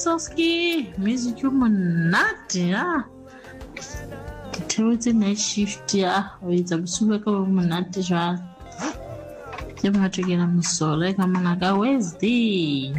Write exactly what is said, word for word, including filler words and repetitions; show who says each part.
Speaker 1: Soski, music you monate ya. Tewetse night shift ya, o itsa busuku ka bo monate jwa. Ke batho ke na mosola ka mana ka Wednesday.